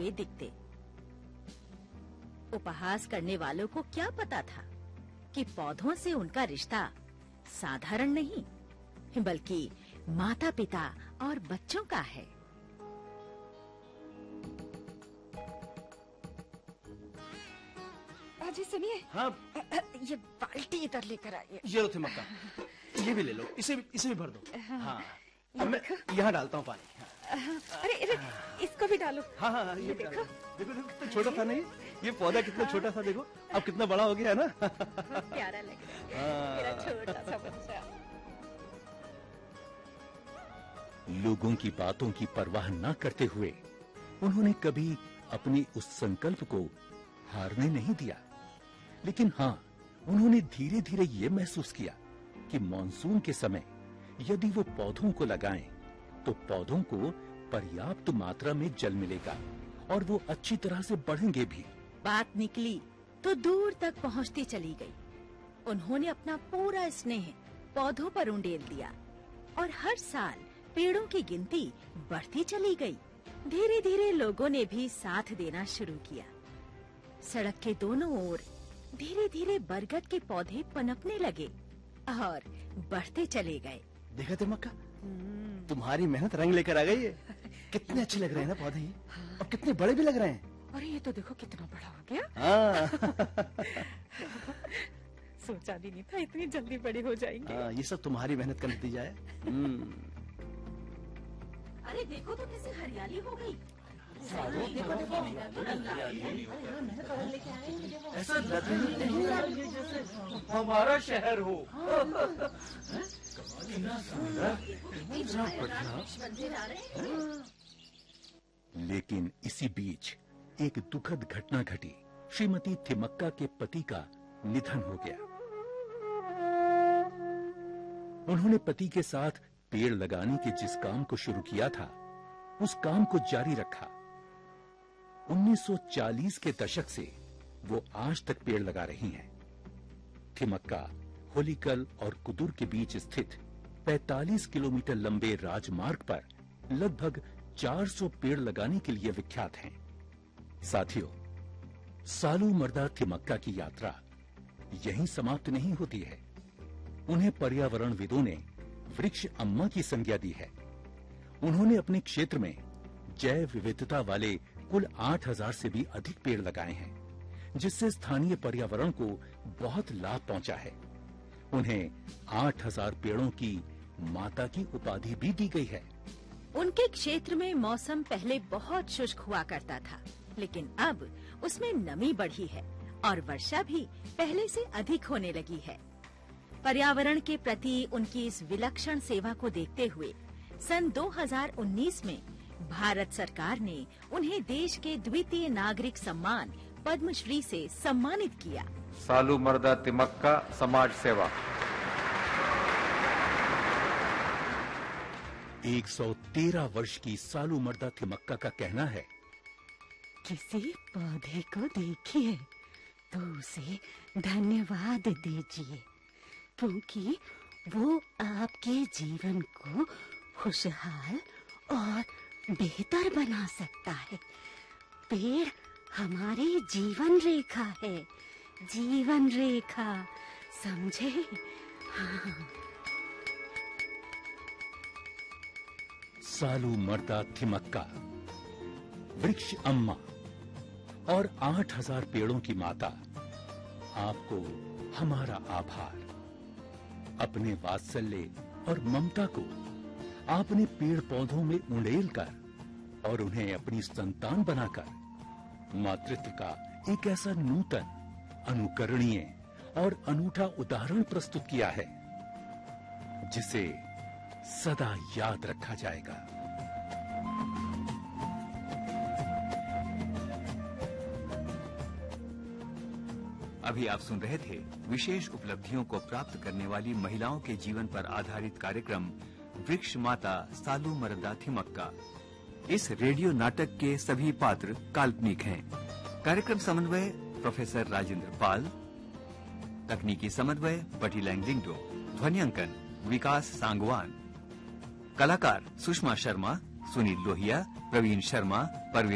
हुए दिखते। उपहास करने वालों को क्या पता था कि पौधों से उनका रिश्ता साधारण नहीं, बल्कि माता पिता और बच्चों का है। अजी सुनिए। हाँ। ये बाल्टी इधर लेकर आइए। ये लो थिमक्का, ये भी ले लो, इसे भी भर दो। हाँ, अब मैं यहाँ डालता हूँ पानी। अरे इसको भी डालो। हाँ, ये देखो देखो कितना छोटा था नहीं, ये पौधा कितना छोटा था, देखो अब कितना बड़ा हो गया है ना। प्यारा लग रहा है मेरा छोटा सा बच्चा। लोगों की बातों की परवाह न करते हुए उन्होंने कभी अपने उस संकल्प को हारने नहीं दिया। लेकिन हाँ, उन्होंने धीरे धीरे ये महसूस किया कि मॉनसून के समय यदि वो पौधों को लगाएं, तो पौधों को पर्याप्त मात्रा में जल मिलेगा और वो अच्छी तरह से बढ़ेंगे भी। बात निकली तो दूर तक पहुंचती चली गई। उन्होंने अपना पूरा स्नेह पौधों पर उंडेल दिया और हर साल पेड़ों की गिनती बढ़ती चली गई। धीरे धीरे लोगों ने भी साथ देना शुरू किया। सड़क के दोनों ओर धीरे धीरे बरगद के पौधे पनपने लगे और बढ़ते चले गए। देखा थिमक्का, तुम्हारी मेहनत रंग लेकर आ गई है। कितने अच्छे लग रहे हैं ना पौधे ये, और कितने बड़े भी लग रहे हैं। अरे ये तो देखो कितना बड़ा हो गया। हाँ। सोचा भी नहीं था इतनी जल्दी बड़े हो जाएंगे। हाँ, ये सब तुम्हारी मेहनत का नतीजा है। अरे देखो तो कैसे हरियाली हो गई। ऐसा लग नहीं जैसे हमारा शहर हो। लेकिन इसी बीच एक दुखद घटना घटी। श्रीमती थिमक्का के पति का निधन हो गया। उन्होंने पति के साथ पेड़ लगाने के जिस काम को शुरू किया था, उस काम को जारी रखा। 1940 के दशक से वो आज तक पेड़ लगा रही हैं। थिमक्का होलीकल और कुदुर के बीच स्थित 45 किलोमीटर लंबे राजमार्ग पर लगभग 400 पेड़ लगाने के लिए विख्यात हैं। साथियों, सालू मर्दा थिमक्का की यात्रा यहीं समाप्त नहीं होती है। उन्हें पर्यावरणविदों ने वृक्ष अम्मा की संज्ञा दी है। उन्होंने अपने क्षेत्र में जैव विविधता वाले कुल 8000 से भी अधिक पेड़ लगाए हैं, जिससे स्थानीय पर्यावरण को बहुत लाभ पहुंचा है। उन्हें 8000 पेड़ों की माता की उपाधि भी दी गई है। उनके क्षेत्र में मौसम पहले बहुत शुष्क हुआ करता था, लेकिन अब उसमें नमी बढ़ी है और वर्षा भी पहले से अधिक होने लगी है। पर्यावरण के प्रति उनकी इस विलक्षण सेवा को देखते हुए सन 2019 में भारत सरकार ने उन्हें देश के द्वितीय नागरिक सम्मान पद्मश्री से सम्मानित किया। सालू मर्दा तिमक्का समाज सेवा। 113 वर्ष की सालू मर्दा थिमक्का का कहना है, किसी पौधे को देखिए तो उसे धन्यवाद दीजिए, क्योंकि वो आपके जीवन को खुशहाल और बेहतर बना सकता है। पेड़ हमारी जीवन रेखा है, जीवन रेखा, समझे? हाँ। सालू मर्दा थिमक्का, वृक्ष अम्मा और 8000 पेड़ों की माता, आपको हमारा आभार। अपने वात्सल्य और ममता को आपने पेड़ पौधों में उंडेल कर और उन्हें अपनी संतान बनाकर मातृत्व का एक ऐसा नूतन, अनुकरणीय और अनूठा उदाहरण प्रस्तुत किया है, जिसे सदा याद रखा जाएगा। अभी आप सुन रहे थे विशेष उपलब्धियों को प्राप्त करने वाली महिलाओं के जीवन पर आधारित कार्यक्रम वृक्ष माता सालू मर्दा थिमक्का। इस रेडियो नाटक के सभी पात्र काल्पनिक हैं। कार्यक्रम समन्वय प्रोफेसर राजेंद्र पाल, तकनीकी समन्वय पटी लैंगलिंगडो, ध्वनियांकन विकास सांगवान, कलाकार सुषमा शर्मा, सुनील लोहिया, प्रवीण शर्मा, परवेज